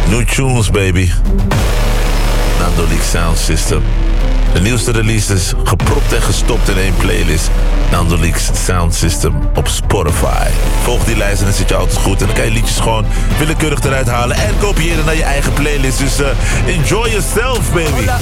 New tunes, baby. Nando Leak Sound System. De nieuwste releases gepropt en gestopt in één playlist. Nando Leak's Sound System op Spotify. Volg die lijst en dan zit je altijd goed. En dan kan je liedjes gewoon willekeurig eruit halen en kopiëren naar je eigen playlist. Dus enjoy yourself, baby.